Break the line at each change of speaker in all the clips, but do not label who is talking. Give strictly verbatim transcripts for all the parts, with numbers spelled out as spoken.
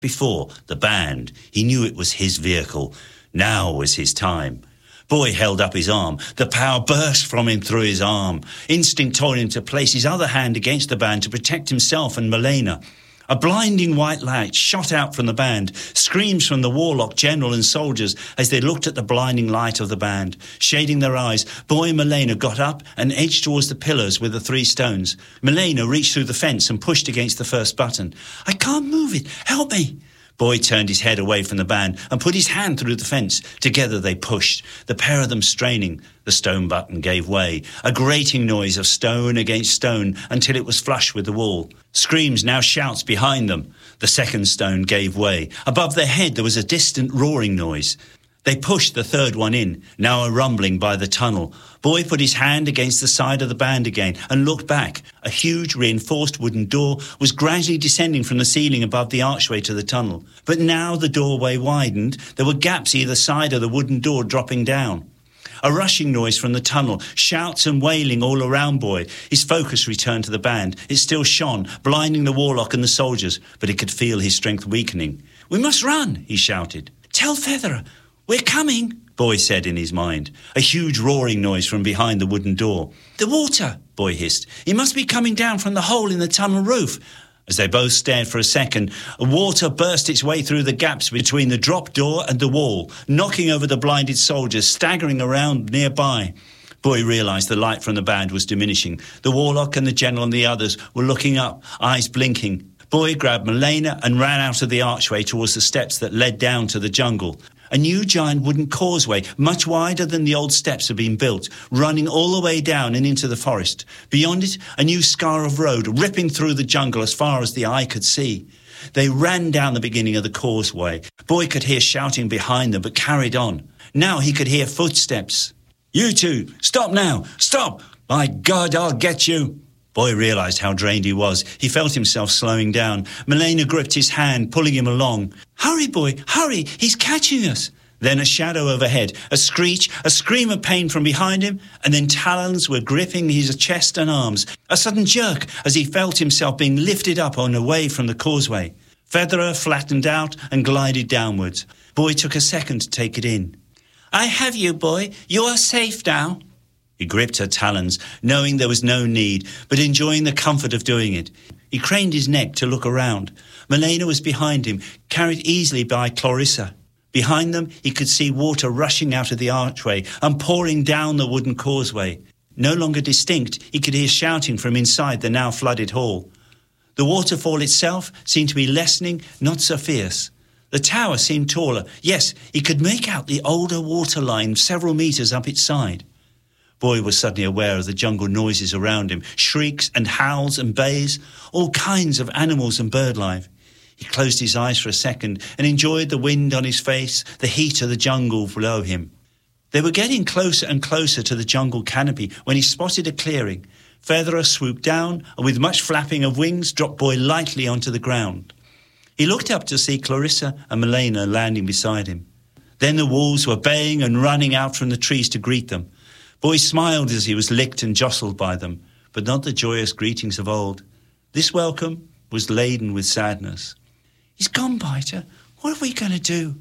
Before, the band, he knew it was his vehicle. Now was his time. Boy held up his arm. The power burst from him through his arm. Instinct told him to place his other hand against the band to protect himself and Milena. A blinding white light shot out from the band, screams from the warlock, general and soldiers as they looked at the blinding light of the band. Shading their eyes, Boy and Milena got up and edged towards the pillars with the three stones. Milena reached through the fence and pushed against the first button. "I can't move it. Help me." Boy turned his head away from the band and put his hand through the fence. Together they pushed, the pair of them straining. The stone button gave way, a grating noise of stone against stone until it was flush with the wall. Screams, now shouts behind them. The second stone gave way. Above their head there was a distant roaring noise. They pushed the third one in, now a rumbling by the tunnel. Boy put his hand against the side of the band again and looked back. A huge reinforced wooden door was gradually descending from the ceiling above the archway to the tunnel. But now the doorway widened. There were gaps either side of the wooden door dropping down. A rushing noise from the tunnel, shouts and wailing all around Boy. His focus returned to the band. It still shone, blinding the warlock and the soldiers, but he could feel his strength weakening. "We must run," he shouted. "Tell Featherer. We're coming," Boy said in his mind. A huge roaring noise from behind the wooden door. "The water," Boy hissed. "It must be coming down from the hole in the tunnel roof." As they both stared for a second, water burst its way through the gaps between the drop door and the wall, knocking over the blinded soldiers, staggering around nearby. Boy realised the light from the band was diminishing. The warlock and the general and the others were looking up, eyes blinking. Boy grabbed Milena and ran out of the archway towards the steps that led down to the jungle. A new giant wooden causeway, much wider than the old steps, had been built, running all the way down and into the forest. Beyond it, a new scar of road, ripping through the jungle as far as the eye could see. They ran down the beginning of the causeway. Boy could hear shouting behind them, but carried on. Now he could hear footsteps. "You two, stop now! Stop! My God, I'll get you!" Boy realised how drained he was. He felt himself slowing down. Milena gripped his hand, pulling him along. "Hurry, Boy, hurry! He's catching us!" Then a shadow overhead, a screech, a scream of pain from behind him, and then talons were gripping his chest and arms. A sudden jerk as he felt himself being lifted up and away from the causeway. Featherer flattened out and glided downwards. Boy took a second to take it in. "I have you, Boy. You are safe now." He gripped her talons, knowing there was no need, but enjoying the comfort of doing it. He craned his neck to look around. Milena was behind him, carried easily by Clarissa. Behind them, he could see water rushing out of the archway and pouring down the wooden causeway. No longer distinct, he could hear shouting from inside the now flooded hall. The waterfall itself seemed to be lessening, not so fierce. The tower seemed taller. Yes, he could make out the older water line several metres up its side. Boy was suddenly aware of the jungle noises around him, shrieks and howls and bays, all kinds of animals and bird life. He closed his eyes for a second and enjoyed the wind on his face, the heat of the jungle below him. They were getting closer and closer to the jungle canopy when he spotted a clearing. Featherer swooped down and with much flapping of wings dropped Boy lightly onto the ground. He looked up to see Clarissa and Milena landing beside him. Then the wolves were baying and running out from the trees to greet them. Boy smiled as he was licked and jostled by them, but not the joyous greetings of old. This welcome was laden with sadness. "He's gone, Biter. What are we going to do?"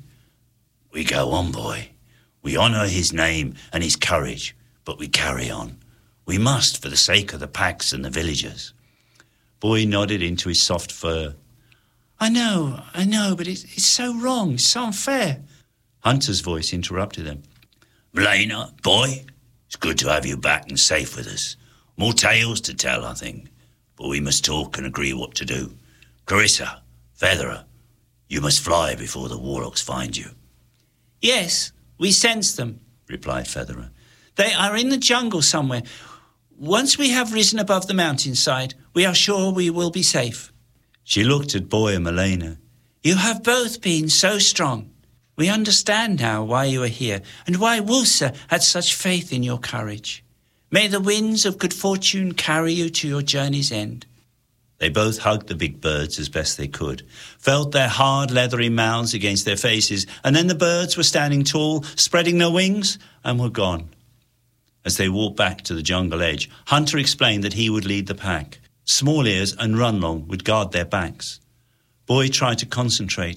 "We go on, Boy. We honour his name and his courage, but we carry on. We must for the sake of the packs and the villagers." Boy nodded into his soft fur. I know, I know, but it's, it's so wrong, it's so unfair." Hunter's voice interrupted them. "Milena, Boy, it's good to have you back and safe with us. More tales to tell, I think, but we must talk and agree what to do. Clarissa, Featherer, you must fly before the warlocks find you." "Yes, we sense them," replied Featherer. "They are in the jungle somewhere. Once we have risen above the mountainside, we are sure we will be safe." She looked at Boy and Milena. "You have both been so strong. We understand now why you are here and why Wulsa had such faith in your courage. May the winds of good fortune carry you to your journey's end." They both hugged the big birds as best they could, felt their hard leathery mouths against their faces, and then the birds were standing tall, spreading their wings, and were gone. As they walked back to the jungle edge, Hunter explained that he would lead the pack. Small Ears and Runlong would guard their backs. Boy tried to concentrate,